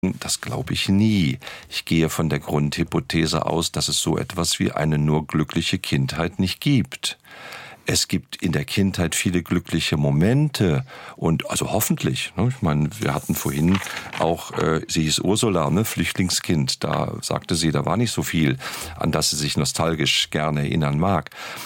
Das glaube ich nie. Ich gehe von der Grundhypothese aus, dass es so etwas wie eine nur glückliche Kindheit nicht gibt. Es gibt in der Kindheit viele glückliche Momente und also hoffentlich. Ne? Ich meine, wir hatten vorhin auch, sie hieß Ursula, ne? Flüchtlingskind. Da sagte sie, da war nicht so viel, an das sie sich nostalgisch gerne erinnern mag.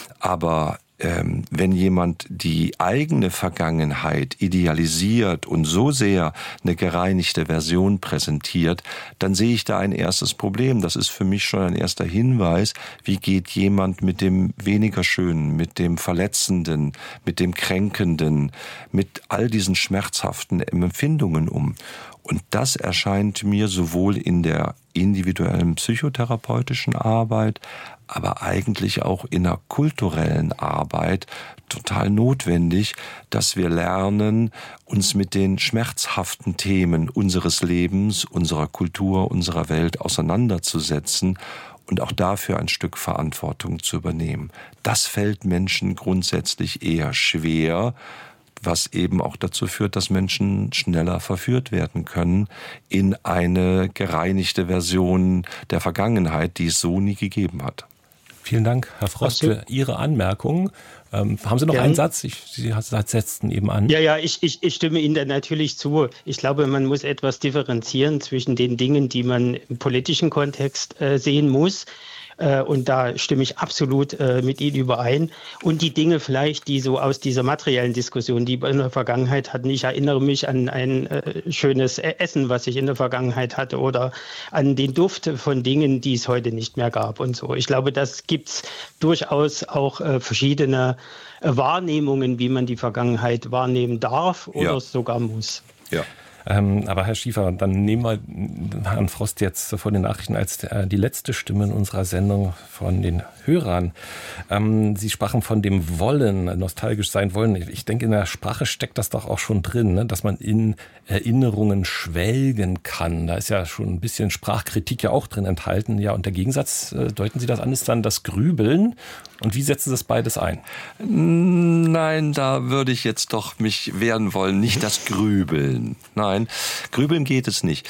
Aber wenn jemand die eigene Vergangenheit idealisiert und so sehr eine gereinigte Version präsentiert, dann sehe ich da ein erstes Problem. Das ist für mich schon ein erster Hinweis, wie geht jemand mit dem weniger Schönen, mit dem Verletzenden, mit dem Kränkenden, mit all diesen schmerzhaften Empfindungen um. Und das erscheint mir sowohl in der individuellen psychotherapeutischen Arbeit, aber eigentlich auch in der kulturellen Arbeit total notwendig, dass wir lernen, uns mit den schmerzhaften Themen unseres Lebens, unserer Kultur, unserer Welt auseinanderzusetzen und auch dafür ein Stück Verantwortung zu übernehmen. Das fällt Menschen grundsätzlich eher schwer, was eben auch dazu führt, dass Menschen schneller verführt werden können in eine gereinigte Version der Vergangenheit, die es so nie gegeben hat. Vielen Dank, Herr Frost, für Ihre Anmerkungen. Haben Sie noch einen Satz? Sie setzten eben an. Ja, ich stimme Ihnen da natürlich zu. Ich glaube, man muss etwas differenzieren zwischen den Dingen, die man im politischen Kontext sehen muss. Und da stimme ich absolut mit Ihnen überein. Und die Dinge vielleicht, die so aus dieser materiellen Diskussion, die wir in der Vergangenheit hatten. Ich erinnere mich an ein schönes Essen, was ich in der Vergangenheit hatte, oder an den Duft von Dingen, die es heute nicht mehr gab und so. Ich glaube, das gibt's durchaus auch verschiedene Wahrnehmungen, wie man die Vergangenheit wahrnehmen darf oder sogar muss. Ja. Aber Herr Schiefer, dann nehmen wir Herrn Frost jetzt vor den Nachrichten als die letzte Stimme in unserer Sendung von den Hörern. Sie sprachen von dem Wollen, nostalgisch sein wollen. Ich denke, in der Sprache steckt das doch auch schon drin, ne? Dass man in Erinnerungen schwelgen kann. Da ist ja schon ein bisschen Sprachkritik ja auch drin enthalten. Ja, und der Gegensatz, deuten Sie das an, ist dann das Grübeln. Und wie setzen Sie das beides ein? Nein, da würde ich jetzt doch mich wehren wollen. Nicht das Grübeln. Nein, Grübeln geht es nicht.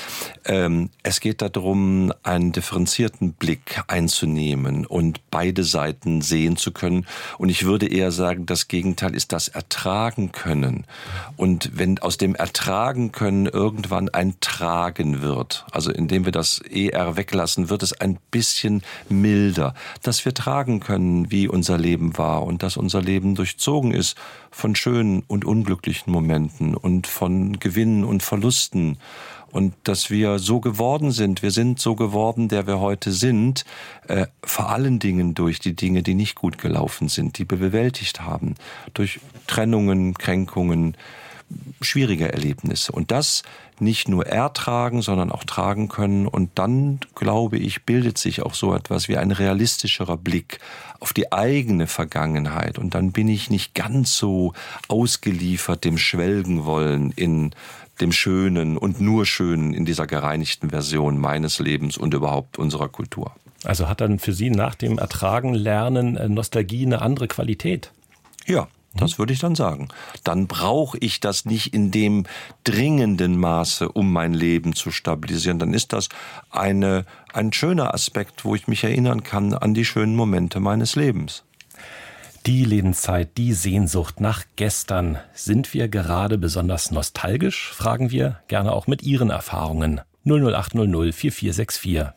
Es geht darum, einen differenzierten Blick einzunehmen und beide Seiten sehen zu können. Und ich würde eher sagen, das Gegenteil ist das Ertragen können. Und wenn aus dem Ertragen können irgendwann ein Tragen wird, also indem wir das ER weglassen, wird es ein bisschen milder, dass wir tragen können, wie unser Leben war und dass unser Leben durchzogen ist von schönen und unglücklichen Momenten und von Gewinnen und Verlusten und dass wir so geworden sind. Wir sind so geworden, der wir heute sind, vor allen Dingen durch die Dinge, die nicht gut gelaufen sind, die wir bewältigt haben, durch Trennungen, Kränkungen, schwierige Erlebnisse. Und das nicht nur ertragen, sondern auch tragen können. Und dann, glaube ich, bildet sich auch so etwas wie ein realistischerer Blick auf die eigene Vergangenheit. Und dann bin ich nicht ganz so ausgeliefert dem Schwelgen wollen in dem Schönen und nur Schönen in dieser gereinigten Version meines Lebens und überhaupt unserer Kultur. Also hat dann für Sie nach dem Ertragen, Lernen, Nostalgie eine andere Qualität? Ja. Das würde ich dann sagen. Dann brauche ich das nicht in dem dringenden Maße, um mein Leben zu stabilisieren. Dann ist das ein schöner Aspekt, wo ich mich erinnern kann an die schönen Momente meines Lebens. Die Lebenszeit, die Sehnsucht nach gestern. Sind wir gerade besonders nostalgisch? Fragen wir gerne auch mit Ihren Erfahrungen. 00800 4464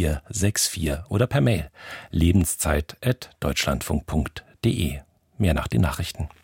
4464 oder per Mail lebenszeit@deutschlandfunk.de. Mehr nach den Nachrichten.